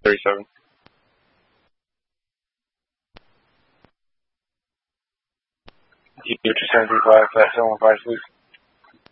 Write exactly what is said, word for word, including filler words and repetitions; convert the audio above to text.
thirty-seven. G two seven three five, flat seven one five, please.